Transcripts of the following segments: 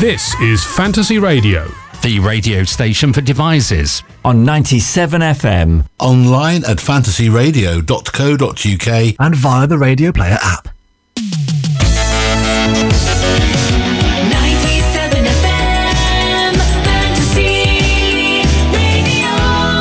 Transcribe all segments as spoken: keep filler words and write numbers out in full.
This is Fantasy Radio, the radio station for devices. On ninety-seven F M. Online at fantasy radio dot co dot uk and via the Radio Player app. ninety-seven F M, Fantasy Radio.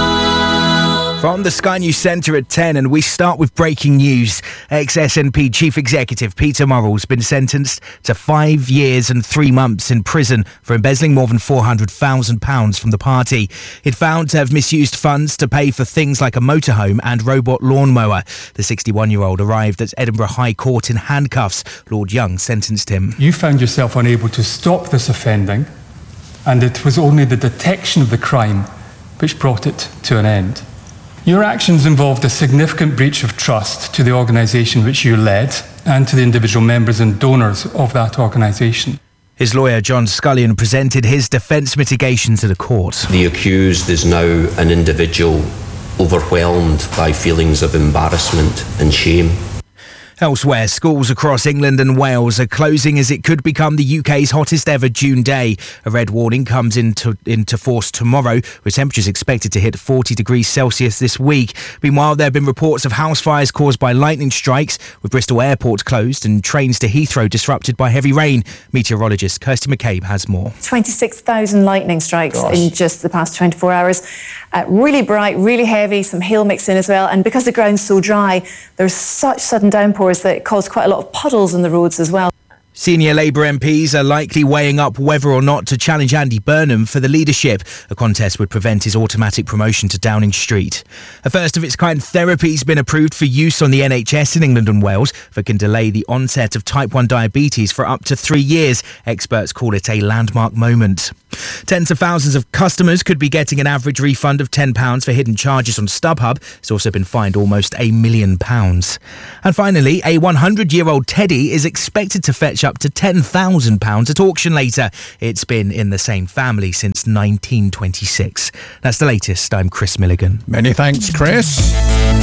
From the Sky News Centre at ten, and we start with breaking news. Ex-S N P Chief Executive Peter Murrell's been sentenced to five years and three months in prison for embezzling more than four hundred thousand pounds from the party. He'd found to have misused funds to pay for things like a motorhome and robot lawnmower. The sixty-one-year-old arrived at Edinburgh High Court in handcuffs. Lord Young sentenced him. You found yourself unable to stop this offending, and it was only the detection of the crime which brought it to an end. Your actions involved a significant breach of trust to the organisation which you led and to the individual members and donors of that organisation. His lawyer, John Scullion, presented his defence mitigation to the court. The accused is now an individual overwhelmed by feelings of embarrassment and shame. Elsewhere, schools across England and Wales are closing as it could become the U K's hottest ever June day. A red warning comes into into force tomorrow, with temperatures expected to hit forty degrees Celsius this week. Meanwhile, there have been reports of house fires caused by lightning strikes, with Bristol Airport closed and trains to Heathrow disrupted by heavy rain. Meteorologist Kirsty McCabe has more. twenty-six thousand lightning strikes Gosh. in just the past twenty-four hours. Uh, really bright, really heavy, some hail mixed in as well. And because the ground's so dry, there's such sudden downpours that it caused quite a lot of puddles in the roads as well. Senior Labour M Ps are likely weighing up whether or not to challenge Andy Burnham for the leadership. A contest would prevent his automatic promotion to Downing Street. A first-of-its-kind therapy has been approved for use on the N H S in England and Wales that can delay the onset of type one diabetes for up to three years. Experts call it a landmark moment. Tens of thousands of customers could be getting an average refund of ten pounds for hidden charges on StubHub. It's also been fined almost a million pounds. And finally, a hundred-year-old teddy is expected to fetch up to ten thousand pounds at auction later. It's been in the same family since nineteen twenty-six. That's the latest. I'm Chris Milligan. Many thanks, Chris.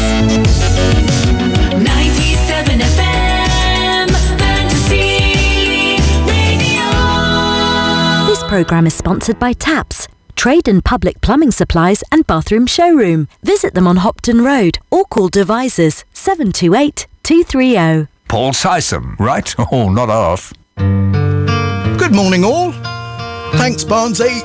ninety-seven F M, Fantasy Radio. This programme is sponsored by Taps, trade and public plumbing supplies and bathroom showroom. Visit them on Hopton Road or call Devices seven two eight, two three zero. Paul Sysom, right? Oh, not off. Good morning, all. Thanks, Barnsley.